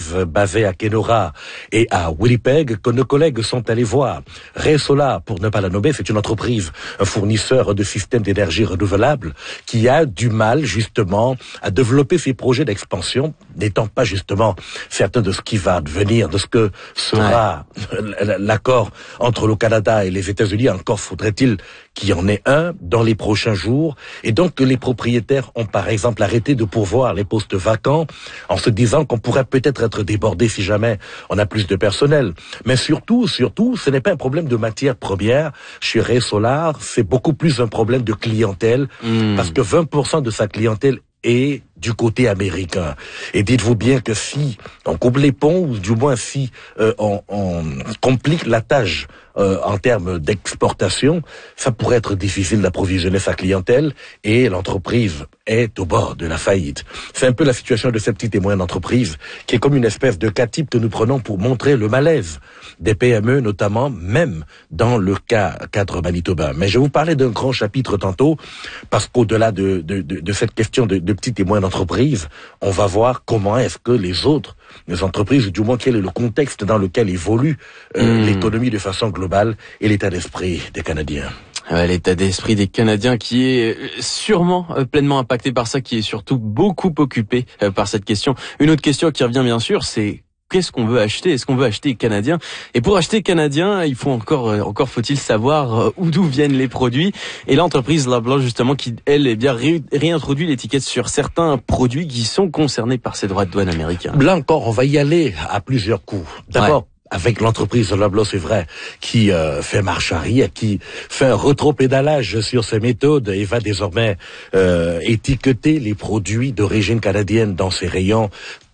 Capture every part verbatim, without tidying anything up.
entreprise basée à Kenora et à Winnipeg que nos collègues sont allés voir. Resolar, pour ne pas la nommer, c'est une entreprise, un fournisseur de systèmes d'énergie renouvelable qui a du mal justement à développer ses projets d'expansion, n'étant pas justement certain de ce qui va devenir, de ce que sera ouais. l'accord entre le Canada et les États-Unis. Encore faudrait-il qu'il y en ait un dans les prochains jours. Et donc les propriétaires ont par exemple arrêté de pourvoir les postes vacants en se disant qu'on pourrait peut-être être débordé si jamais on a plus de personnel. Mais surtout, surtout, ce n'est pas un problème de matière première. Chez Resolar, c'est beaucoup plus un problème de clientèle mmh. parce que vingt pour cent de sa clientèle est du côté américain. Et dites-vous bien que si on coupe les ponts, ou du moins si euh, on, on complique la tâche euh, en termes d'exportation, ça pourrait être difficile d'approvisionner sa clientèle et l'entreprise est au bord de la faillite. C'est un peu la situation de cette petite et moyenne entreprise qui est comme une espèce de cas type que nous prenons pour montrer le malaise des P M E, notamment même dans le cas cadre manitobain. Mais je vous parlais d'un grand chapitre tantôt parce qu'au-delà de, de, de, de cette question de, de petite et moyenne entreprise, on va voir comment est-ce que les autres les entreprises, ou du moins quel est le contexte dans lequel évolue euh, mmh. l'économie de façon globale et l'état d'esprit des Canadiens. Ouais, l'état d'esprit des Canadiens qui est sûrement pleinement impacté par ça, qui est surtout beaucoup occupé par cette question. Une autre question qui revient bien sûr, c'est qu'est-ce qu'on veut acheter? Est-ce qu'on veut acheter canadien? Et pour acheter canadien, il faut encore, encore faut-il savoir où d'où viennent les produits. Et l'entreprise Loblaw, justement, qui, elle, eh bien, ré- réintroduit l'étiquette sur certains produits qui sont concernés par ces droits de douane américains. Là encore, on va y aller à plusieurs coups. D'abord, ouais. avec l'entreprise Loblaw, c'est vrai, qui euh, fait marche arrière, qui fait un rétropédalage sur ses méthodes et va désormais euh, étiqueter les produits d'origine canadienne dans ses rayons.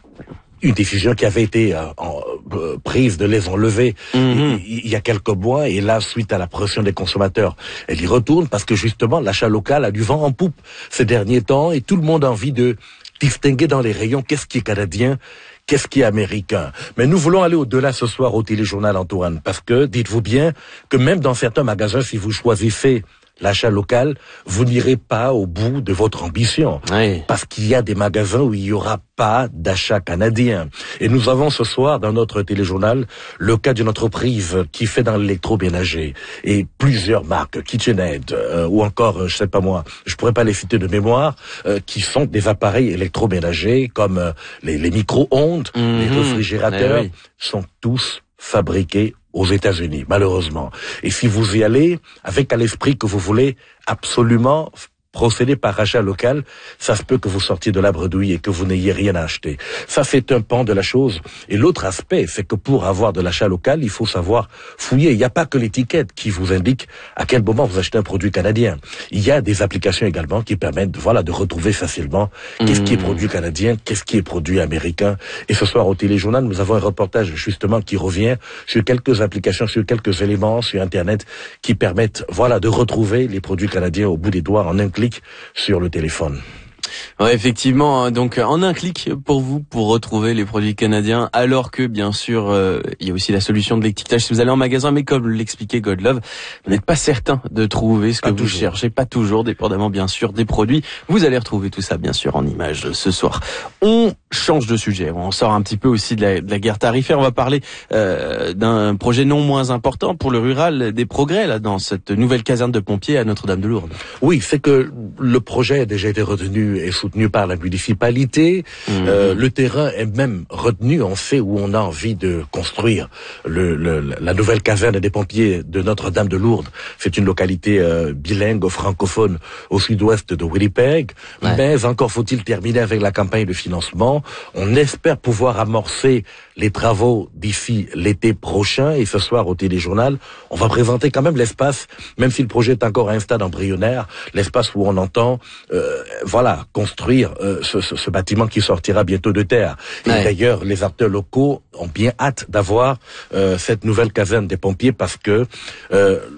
Une décision qui avait été euh, en, euh, prise de les enlever mm-hmm. il, il y a quelques mois, et là, suite à la pression des consommateurs, elle y retourne parce que justement, l'achat local a du vent en poupe ces derniers temps et tout le monde a envie de distinguer dans les rayons qu'est-ce qui est canadien, qu'est-ce qui est américain. Mais nous voulons aller au-delà ce soir au téléjournal, Antoine, parce que, dites-vous bien, que même dans certains magasins, si vous choisissez l'achat local, vous n'irez pas au bout de votre ambition. Oui. Parce qu'il y a des magasins où il n'y aura pas d'achat canadien. Et nous avons ce soir dans notre téléjournal le cas d'une entreprise qui fait dans l'électroménager et plusieurs marques, KitchenAid euh, ou encore, euh, je sais pas moi, je pourrais pas les citer de mémoire, euh, qui sont des appareils électroménagers comme euh, les, les micro-ondes, mmh, les réfrigérateurs, oui. sont tous fabriqués aux États-Unis, malheureusement. Et si vous y allez avec à l'esprit que vous voulez absolument procéder par achat local, ça se peut que vous sortiez de la bredouille et que vous n'ayez rien à acheter. Ça, c'est un pan de la chose. Et l'autre aspect, c'est que pour avoir de l'achat local, il faut savoir fouiller. Il n'y a pas que l'étiquette qui vous indique à quel moment vous achetez un produit canadien. Il y a des applications également qui permettent, voilà, de retrouver facilement qu'est-ce mmh. qui est produit canadien, qu'est-ce qui est produit américain. Et ce soir, au téléjournal, nous avons un reportage, justement, qui revient sur quelques applications, sur quelques éléments sur Internet qui permettent, voilà, de retrouver les produits canadiens au bout des doigts en un clic sur le téléphone. Ouais, effectivement, donc en un clic pour vous, pour retrouver les produits canadiens, alors que bien sûr, euh, il y a aussi la solution de l'étiquetage si vous allez en magasin, mais comme l'expliquait Godlove, vous n'êtes pas certain de trouver ce que pas vous toujours. cherchez, pas toujours, dépendamment bien sûr des produits. Vous allez retrouver tout ça bien sûr en images ce soir. On change de sujet, on sort un petit peu aussi de la, de la guerre tarifaire, on va parler euh, d'un projet non moins important pour le rural, des progrès là dans cette nouvelle caserne de pompiers à Notre-Dame-de-Lourdes. Oui, c'est que le projet a déjà été retenu et soutenu par la municipalité. Mmh. Euh, le terrain est même retenu. On sait où on a envie de construire le, le, la nouvelle caserne des pompiers de Notre-Dame-de-Lourdes. C'est une localité euh, bilingue, francophone, au sud-ouest de Winnipeg. Ouais. Mais encore faut-il terminer avec la campagne de financement. On espère pouvoir amorcer les travaux d'ici l'été prochain. Et ce soir, au téléjournal, on va présenter quand même l'espace, même si le projet est encore à un stade embryonnaire, l'espace où on entend, euh, voilà, construire euh, ce, ce, ce bâtiment qui sortira bientôt de terre. Et ouais. d'ailleurs, les acteurs locaux ont bien hâte d'avoir euh, cette nouvelle caserne des pompiers parce que euh,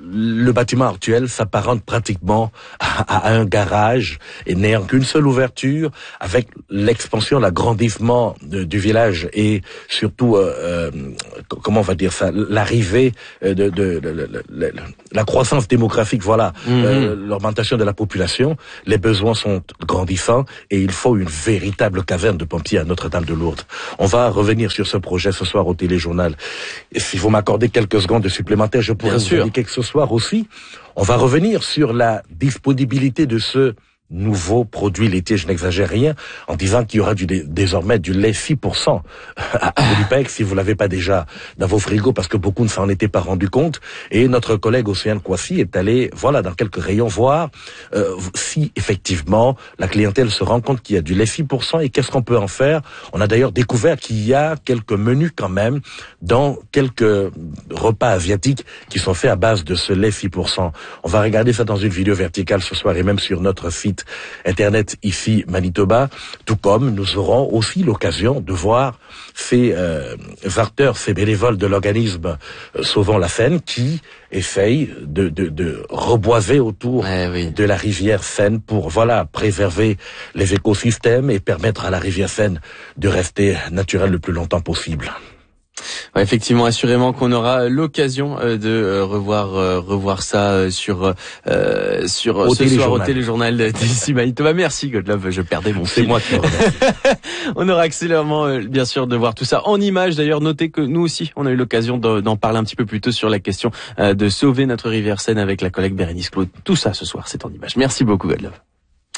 le bâtiment actuel s'apparente pratiquement à, à un garage et n'ayant qu'une seule ouverture, avec l'expansion, l'agrandissement de, du village et surtout, euh, euh, comment on va dire ça, l'arrivée de, de, de, de, de, de la croissance démographique, voilà, mmh. euh, l'augmentation de la population, les besoins sont grandissants et il faut une véritable caverne de pompiers à Notre-Dame de Lourdes. On va revenir sur ce projet ce soir au téléjournal. Et s'il faut m'accorder quelques secondes supplémentaires, je pourrais vous indiquer que ce soir aussi, on va revenir sur la disponibilité de ce nouveau produit laitier, je n'exagère rien, en disant qu'il y aura du, désormais du lait six pour cent à Winnipeg, si vous l'avez pas déjà dans vos frigos, parce que beaucoup ne s'en étaient pas rendus compte. Et notre collègue Océane Kouassi est allé, voilà, dans quelques rayons voir euh, si effectivement la clientèle se rend compte qu'il y a du lait six pour cent et qu'est-ce qu'on peut en faire. On a d'ailleurs découvert qu'il y a quelques menus quand même dans quelques repas asiatiques qui sont faits à base de ce lait six pour cent. On va regarder ça dans une vidéo verticale ce soir et même sur notre site Internet ici Manitoba, tout comme nous aurons aussi l'occasion de voir ces euh, acteurs, ces bénévoles de l'organisme euh, Sauvons la Seine qui essayent de, de, de reboiser autour eh oui. de la rivière Seine pour voilà préserver les écosystèmes et permettre à la rivière Seine de rester naturelle le plus longtemps possible. Ouais, effectivement, assurément qu'on aura l'occasion euh, de euh, revoir euh, revoir ça euh, sur euh, sur au ce soir au téléjournal d'ici Manitoba. Merci God Love, je perdais mon fil. C'est moi qui te remercie. On aura accélérément euh, bien sûr de voir tout ça en images. D'ailleurs, notez que nous aussi, on a eu l'occasion de, d'en parler un petit peu plus tôt sur la question euh, de sauver notre rivière Seine avec la collègue Bérénice Claude. Tout ça ce soir, c'est en images. Merci beaucoup God Love.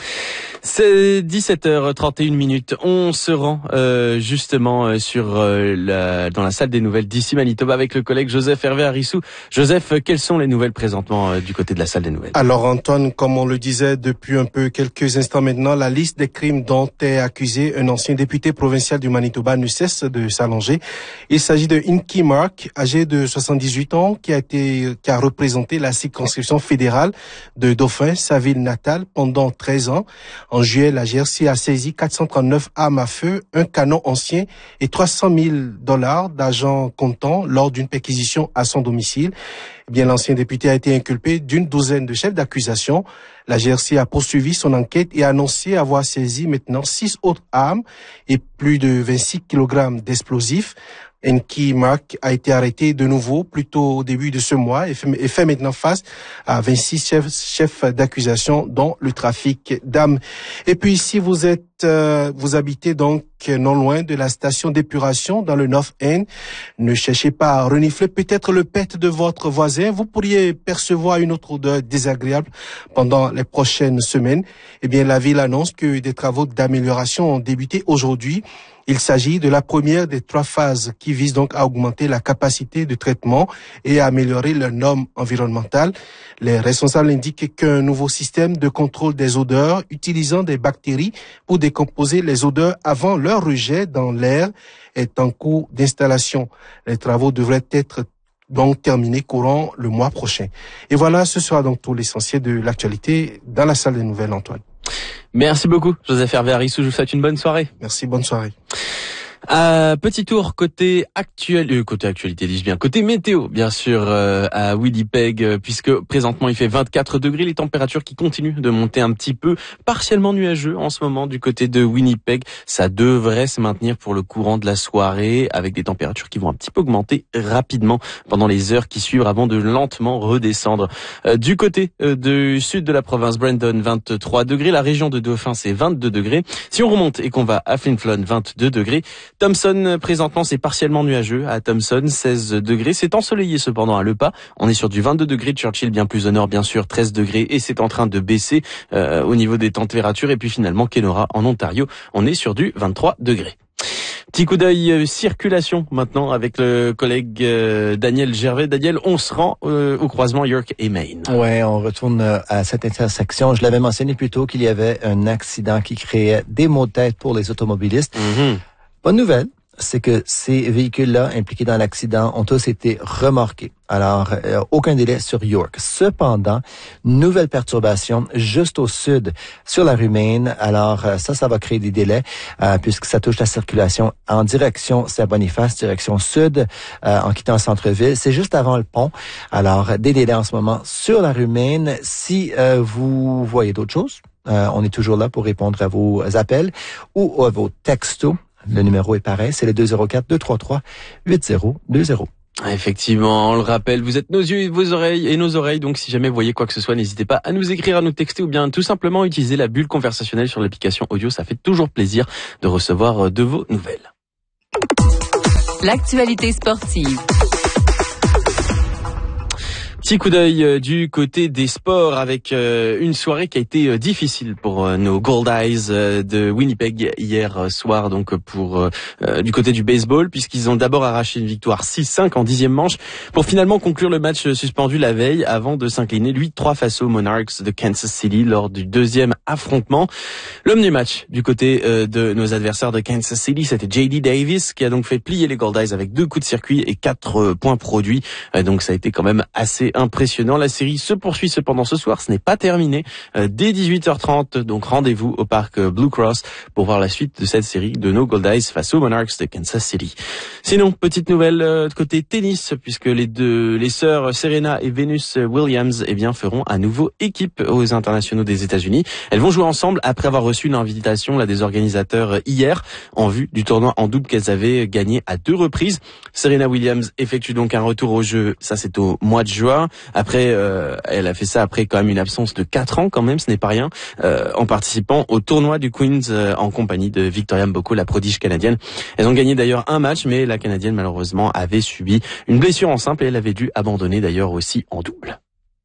C'est dix-sept heures trente et une minutes. On se rend euh, justement sur euh, la, dans la salle des nouvelles d'ici Manitoba avec le collègue Joseph Hervé Arissou. Joseph, quelles sont les nouvelles présentement euh, du côté de la salle des nouvelles? Alors Antoine, comme on le disait depuis un peu quelques instants maintenant, la liste des crimes dont est accusé un ancien député provincial du Manitoba ne cesse de s'allonger. Il s'agit de Inky Mark, âgé de soixante-dix-huit ans, qui a été qui a représenté la circonscription fédérale de Dauphin, sa ville natale, pendant treize ans. En juillet, la G R C a saisi quatre cent trente-neuf armes à feu, un canon ancien et trois cent mille dollars d'argent comptant lors d'une perquisition à son domicile. Eh bien, l'ancien député a été inculpé d'une douzaine de chefs d'accusation. La G R C a poursuivi son enquête et a annoncé avoir saisi maintenant six autres armes et plus de vingt-six kilogrammes d'explosifs. Inky Mark a été arrêté de nouveau plus tôt au début de ce mois et fait, et fait maintenant face à vingt-six chefs, chefs d'accusation dont le trafic d'armes. Et puis si vous êtes, euh, vous habitez donc non loin de la station d'épuration dans le North End, ne cherchez pas à renifler peut-être le pet de votre voisin. Vous pourriez percevoir une autre odeur désagréable pendant les prochaines semaines. Eh bien, la ville annonce que des travaux d'amélioration ont débuté aujourd'hui. Il s'agit de la première des trois phases qui visent donc à augmenter la capacité de traitement et à améliorer les normes environnementales. Les responsables indiquent qu'un nouveau système de contrôle des odeurs utilisant des bactéries pour décomposer les odeurs avant leur rejet dans l'air est en cours d'installation. Les travaux devraient être donc terminés courant le mois prochain. Et voilà, ce sera donc tout l'essentiel de l'actualité dans la salle des nouvelles, Antoine. Merci beaucoup, Joseph Hervé Arissou. Je vous souhaite une bonne soirée. Merci, bonne soirée. Euh, petit tour côté actuel, euh, côté actualité, dis-je bien, côté météo, bien sûr, euh, à Winnipeg, euh, puisque présentement il fait vingt-quatre degrés, les températures qui continuent de monter un petit peu, partiellement nuageux en ce moment du côté de Winnipeg. Ça devrait se maintenir pour le courant de la soirée, avec des températures qui vont un petit peu augmenter rapidement pendant les heures qui suivent avant de lentement redescendre. Euh, du côté euh, du sud de la province, Brandon, vingt-trois degrés, la région de Dauphin, c'est vingt-deux degrés. Si on remonte et qu'on va à Flin Flon, vingt-deux degrés. Thompson, présentement, c'est partiellement nuageux. À Thompson, seize degrés. C'est ensoleillé cependant à Le Pas. On est sur du vingt-deux degrés. Churchill, bien plus au nord, bien sûr, treize degrés. Et c'est en train de baisser euh, au niveau des températures. Et puis finalement, Kenora, en Ontario, on est sur du vingt-trois degrés. Petit coup d'œil euh, circulation maintenant avec le collègue euh, Daniel Gervais. Daniel, on se rend euh, au croisement York et Main. Ouais, on retourne euh, à cette intersection. Je l'avais mentionné plus tôt qu'il y avait un accident qui créait des maux de tête pour les automobilistes. Mm-hmm. Bonne nouvelle, c'est que ces véhicules-là impliqués dans l'accident ont tous été remorqués. Alors, euh, aucun délai sur York. Cependant, nouvelle perturbation juste au sud, sur la rue Main. Alors, euh, ça, ça va créer des délais, euh, puisque ça touche la circulation en direction Saint-Boniface, direction sud, euh, en quittant le centre-ville. C'est juste avant le pont. Alors, des délais en ce moment sur la rue Main. Si euh, vous voyez d'autres choses, euh, on est toujours là pour répondre à vos appels ou à vos textos. Le numéro est pareil, c'est le deux zéro quatre, deux trois trois, huit zéro deux zéro. Effectivement, on le rappelle, vous êtes nos yeux et vos oreilles et nos oreilles, donc si jamais vous voyez quoi que ce soit, n'hésitez pas à nous écrire, à nous texter ou bien tout simplement utiliser la bulle conversationnelle sur l'application audio, ça fait toujours plaisir de recevoir de vos nouvelles. L'actualité sportive. Petit coup d'œil du côté des sports avec une soirée qui a été difficile pour nos Gold Eyes de Winnipeg hier soir, donc pour euh, du côté du baseball, puisqu'ils ont d'abord arraché une victoire six cinq en dixième manche pour finalement conclure le match suspendu la veille avant de s'incliner huit trois face aux Monarchs de Kansas City lors du deuxième affrontement. L'homme du match du côté euh, de nos adversaires de Kansas City, c'était J D Davis, qui a donc fait plier les Gold Eyes avec deux coups de circuit et quatre euh, points produits. Euh, donc ça a été quand même assez impressionnant. La série se poursuit cependant ce soir, ce n'est pas terminé. Euh, dès dix-huit heures trente, donc rendez-vous au parc Blue Cross pour voir la suite de cette série de nos Gold Eyes face aux Monarchs de Kansas City. Sinon, petite nouvelle euh, côté tennis, puisque les deux, les sœurs Serena et Venus Williams, eh bien, feront à nouveau équipe aux internationaux des États-Unis. Elles vont jouer ensemble après avoir reçu une invitation là des organisateurs hier en vue du tournoi en double qu'elles avaient gagné à deux reprises. Serena Williams effectue donc un retour au jeu, ça c'est au mois de juin. Après, euh, elle a fait ça après quand même une absence de quatre ans quand même, ce n'est pas rien, euh, en participant au tournoi du Queens euh, en compagnie de Victoria Mboko, la prodige canadienne. Elles ont gagné d'ailleurs un match, mais la Canadienne malheureusement avait subi une blessure en simple et elle avait dû abandonner d'ailleurs aussi en double.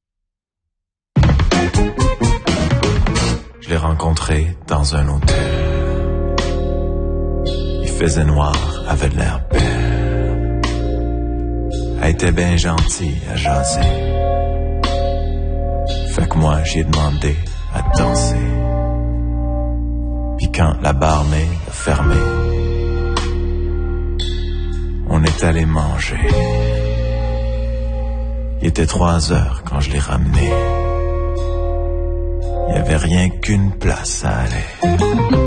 Je l'ai rencontré dans un hôtel. Il faisait noir, avait l'air belle. Elle était bien gentille à jaser. Fait que moi j'ai demandé à danser. Puis quand la barmaid a fermé, on est allé manger. Il était trois heures quand je l'ai ramené. Il y avait rien qu'une place à aller.